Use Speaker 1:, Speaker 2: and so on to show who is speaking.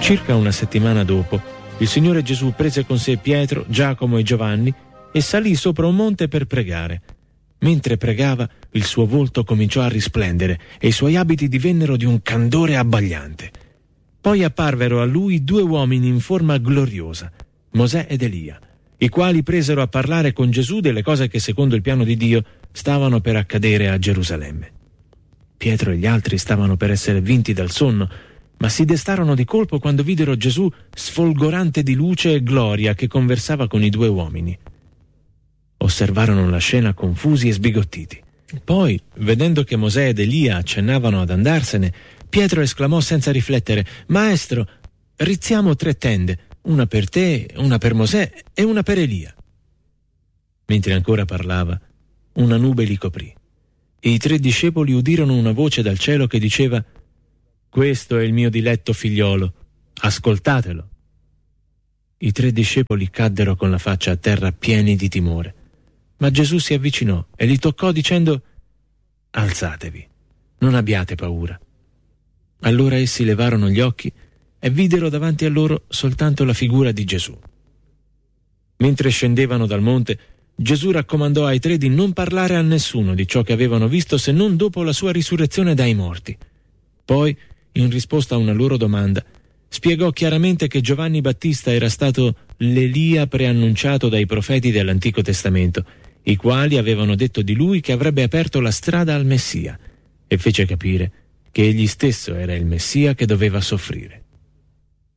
Speaker 1: Circa una settimana dopo, il Signore Gesù prese con sé Pietro, Giacomo e Giovanni e salì sopra un monte per pregare. Mentre pregava, il suo volto cominciò a risplendere e i suoi abiti divennero di un candore abbagliante. Poi apparvero a lui due uomini in forma gloriosa, Mosè ed Elia, i quali presero a parlare con Gesù delle cose che secondo il piano di Dio stavano per accadere a Gerusalemme. Pietro e gli altri stavano per essere vinti dal sonno, ma si destarono di colpo quando videro Gesù sfolgorante di luce e gloria che conversava con i due uomini. Osservarono la scena confusi e sbigottiti. Poi, vedendo che Mosè ed Elia accennavano ad andarsene, Pietro esclamò senza riflettere: «Maestro, rizziamo 3 tende, una per te, una per Mosè e una per Elia». Mentre ancora parlava, una nube li coprì e i 3 discepoli udirono una voce dal cielo che diceva: «Questo è il mio diletto figliolo, ascoltatelo». I 3 discepoli caddero con la faccia a terra pieni di timore. Ma Gesù si avvicinò e li toccò dicendo: «Alzatevi, non abbiate paura». Allora essi levarono gli occhi e videro davanti a loro soltanto la figura di Gesù. Mentre scendevano dal monte, Gesù raccomandò ai 3 di non parlare a nessuno di ciò che avevano visto se non dopo la sua risurrezione dai morti. Poi, in risposta a una loro domanda, spiegò chiaramente che Giovanni Battista era stato l'Elia preannunciato dai profeti dell'Antico Testamento, i quali avevano detto di lui che avrebbe aperto la strada al Messia, e fece capire che egli stesso era il Messia che doveva soffrire.